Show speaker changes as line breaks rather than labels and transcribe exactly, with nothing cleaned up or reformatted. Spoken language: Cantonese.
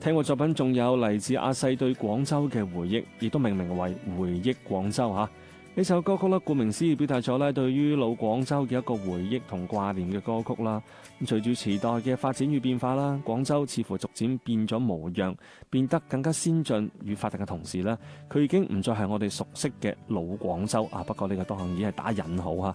聽過作品仲有嚟自阿細對廣州嘅回憶，亦都命名為《回憶廣州》嚇。呢首歌曲咧，顧名思義表達咗咧對於老廣州嘅一個回憶同掛念嘅歌曲啦。咁隨住時代嘅發展與變化啦，廣州似乎逐漸變咗模樣，變得更加先進與發達嘅同時咧，佢已經唔再係我哋熟悉嘅老廣州啊。不過呢個當然已經係打引號嚇。